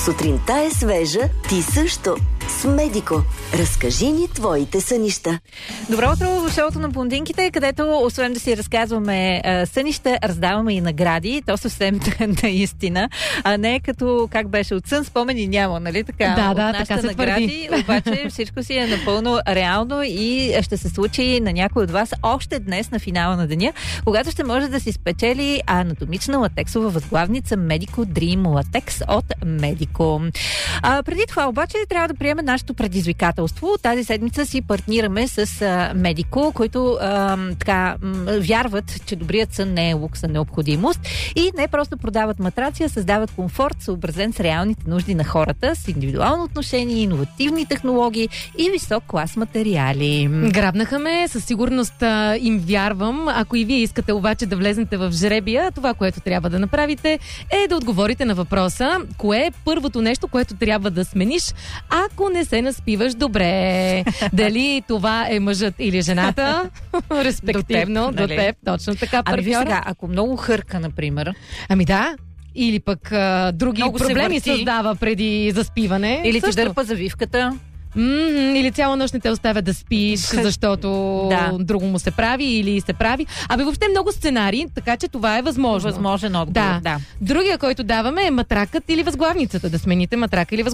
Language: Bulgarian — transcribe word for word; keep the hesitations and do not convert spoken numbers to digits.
сутринта е свежа, ти също. С Медико. Разкажи ни твоите сънища. Добро утро в шоуто на блондинките, където освен да си разказваме а, сънища, раздаваме и награди. То съвсем наистина. А не като как беше от сън, спомени няма, нали така? Да, от да, нашите така се награди, твърди. обаче всичко си е напълно реално и ще се случи на някой от вас още днес на финала на деня, когато ще може да си спечели анатомична латексова възглавница Медико Dream Latex от Медико. А, преди това обаче трябва да приемем нашето предизвикателство. Тази седмица си партнираме с а, Медико, които а, така м, вярват, че добрият сън не е лукс, а необходимост и не просто продават матраци, а създават комфорт, съобразен с реалните нужди на хората, с индивидуално отношение, иновативни технологии и висок клас материали. Грабнаха ме, със сигурност а, им вярвам. Ако и вие искате обаче да влезнете в жребия, това, което трябва да направите, е да отговорите на въпроса: кое е първото нещо, което трябва да смениш, ако не се наспиваш добре? Дали това е мъжът или жената? Респективно, до теб, нали? до теб. Точно така, Ами ви партньора. сега, ако много хърка, например, Ами да. Или пък а, други Много се проблеми върти. създава преди заспиване. или ти Също. дърпа завивката, М-м, или цяла нощ не те оставя да спиш, защото Да. друго му се прави или се прави. Абе, въобще много сценарии, така че това е възможно. възможен отговор. Да. да. Другия, който даваме, е матракът или възглавницата. Да смените матрака или възглавницата.